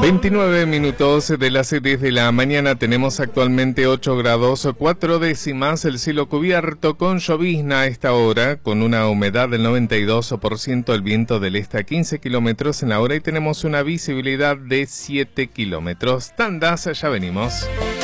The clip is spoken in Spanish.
29 minutos de las 10 de la mañana, tenemos actualmente 8 grados 4 décimas, el cielo cubierto con llovizna a esta hora, con una humedad del 92%, el viento del este a 15 kilómetros en la hora y tenemos una visibilidad de 7 kilómetros. Tandas, ya venimos.